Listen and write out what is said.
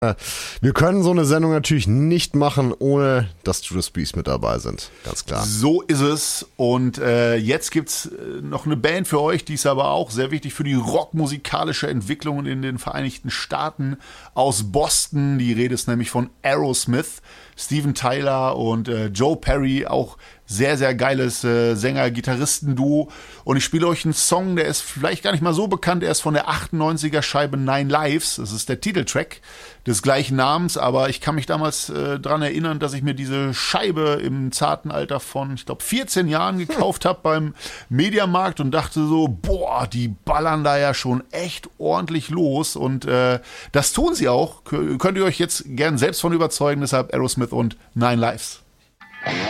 Wir können so eine Sendung natürlich nicht machen, ohne dass Judas Priest mit dabei sind. Ganz klar. So ist es. Und jetzt gibt's noch eine Band für euch, die ist aber auch sehr wichtig für die rockmusikalische Entwicklung in den Vereinigten Staaten aus Boston. Die Rede ist nämlich von Aerosmith. Steven Tyler und Joe Perry, auch sehr, sehr geiles Sänger-Gitarristen-Duo. Und ich spiele euch einen Song, der ist vielleicht gar nicht mal so bekannt. Er ist von der 98er Scheibe Nine Lives. Das ist der Titeltrack des gleichen Namens. Aber ich kann mich damals dran erinnern, dass ich mir diese Scheibe im zarten Alter von, ich glaube, 14 Jahren gekauft habe beim Mediamarkt und dachte so, boah, die ballern da ja schon echt ordentlich los. Und das tun sie auch. Könnt ihr euch jetzt gern selbst von überzeugen. Deshalb Aerosmith und Nine Lives.